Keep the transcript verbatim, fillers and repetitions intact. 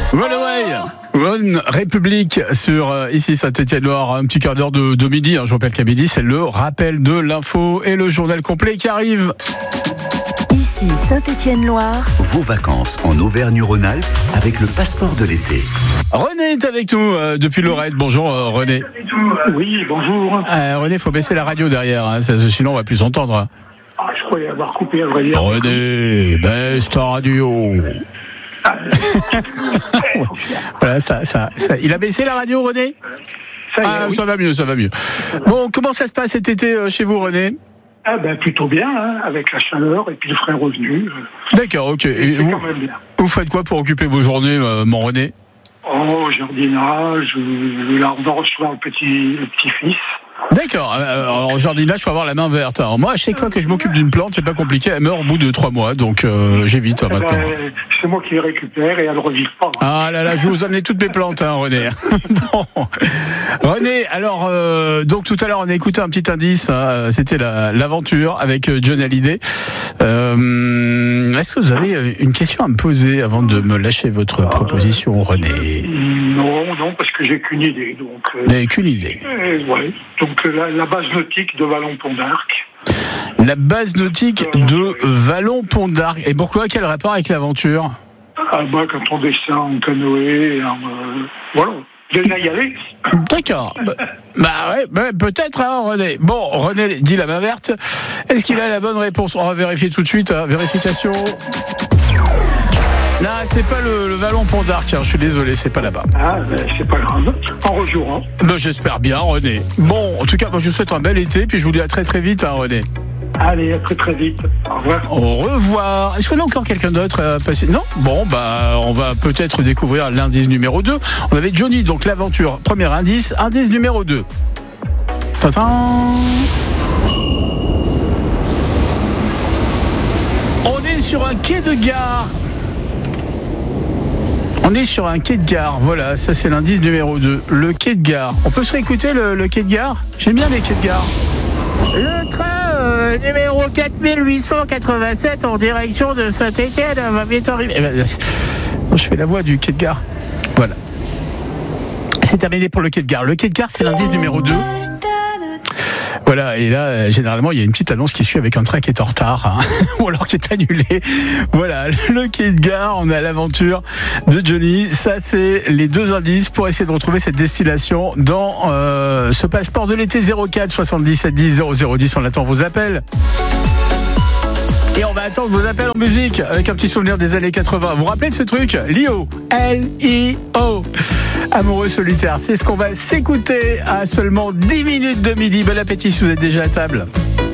Runaway, Run République sur euh, ici Saint-Étienne-Loire, un petit quart d'heure de, de midi. Hein, je rappelle qu'à midi, c'est le rappel de l'info et le journal complet qui arrive. Ici Saint-Étienne-Loire. Vos vacances en Auvergne-Rhône-Alpes avec le passeport de l'été. René est avec nous euh, depuis Lorette. Bonjour euh, René. Oui, bonjour. Euh, René, il faut baisser la radio derrière, hein, ça, sinon on va plus entendre. Ah, je croyais avoir coupé à vrai dire. René, baisse ta radio. Voilà, ça, ça, ça. Il a baissé la radio, René ? Ça y est, Ah, oui. ça va mieux, ça va mieux. Bon, comment ça se passe cet été euh, chez vous, René ? Ah ben plutôt bien, hein, avec la chaleur et puis le frais revenu. D'accord, ok. Et C'est vous, quand même bien. vous faites quoi pour occuper vos journées, euh, mon René ? Oh, jardinage, euh, là on va recevoir le petit, le petit-fils. D'accord. Alors, au jardinage, il faut avoir la main verte. Alors, moi, à chaque fois que je m'occupe d'une plante, c'est pas compliqué. Elle meurt au bout de trois mois, donc euh, j'évite hein, Eh maintenant. ben, c'est moi qui les récupère et elle ne revit pas. Ah là là, je vais vous amener toutes mes plantes, hein, René. Bon. René, alors, euh, donc tout à l'heure, on a écouté un petit indice. Hein, c'était la, l'aventure avec John Hallyday. Euh, est-ce que vous avez une question à me poser avant de me lâcher votre proposition, René ? Non, non, parce que j'ai qu'une idée. Donc, euh, Vous n'avez qu'une idée. euh, ouais. Donc la, la base nautique de Vallon-Pont d'Arc. La base nautique de Vallon-Pont d'Arc. Et pourquoi ? Quel rapport avec l'aventure ? Ah bah quand on descend en canoë, en, euh, voilà. Déjà y aller. D'accord. Bah, bah ouais, bah, peut-être, hein, René. Bon, René dit la main verte. Est-ce qu'il a la bonne réponse ? On va vérifier tout de suite. Hein. Vérification. Non, c'est pas le, le Vallon-Pont d'Arc. Hein. Je suis désolé, c'est pas là-bas. Ah, ben, c'est pas grave. En rejouant. Bah, j'espère bien, René. Bon, en tout cas, moi, je vous souhaite un bel été. Puis je vous dis à très très vite, hein, René. Allez, à très très vite. Au revoir. Au revoir. Est-ce qu'on a encore quelqu'un d'autre à passer ? Non ? Bon, bah, on va peut-être découvrir l'indice numéro deux. On avait Johnny, donc l'aventure. Premier indice, indice numéro deux. Tintin. On est sur un quai de gare. On est sur un quai de gare. Voilà, ça c'est l'indice numéro deux. Le quai de gare. On peut se réécouter le, le quai de gare ? J'aime bien les quais de gare. Le train euh, numéro quatre mille huit cent quatre-vingt-sept en direction de Saint-Étienne va bientôt arriver. Eh ben, je fais la voix du quai de gare. Voilà. C'est terminé pour le quai de gare. Le quai de gare, c'est l'indice numéro deux. Voilà, et là, euh, généralement, il y a une petite annonce qui suit avec un train qui est en retard, hein, ou alors qui est annulé. Voilà, le quai de gare, on a l'aventure de Johnny. Ça, c'est les deux indices pour essayer de retrouver cette destination dans euh, ce passeport de l'été. Zéro quatre soixante-dix-sept dix zéro zéro dix. On attend vos appels. Et on va attendre vos appels en musique avec un petit souvenir des années quatre-vingts. Vous vous rappelez de ce truc ? L I O. L I O. Amoureux solitaire. C'est ce qu'on va s'écouter à seulement dix minutes de midi. Bon appétit si vous êtes déjà à table.